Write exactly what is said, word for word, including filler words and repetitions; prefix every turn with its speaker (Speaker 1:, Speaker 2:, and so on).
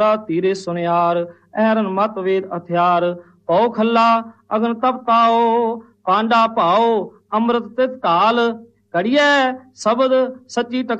Speaker 1: ਤੀਰੇ ਸੁਨਿਆਰ, iron ਮਤ ਵੇਦ ਹਥਿਆਰ, ਪਉ ਖੱਲਾ ਅਗਨ ਤਪਤਾਓ, ਪਾਂਡਾ ਭਾਓ ਅੰਮ੍ਰਿਤ ਤਿਤ ਢਾਲ, ਕੜੀਐ ਸ਼ਬਦ ਸੱਚੀ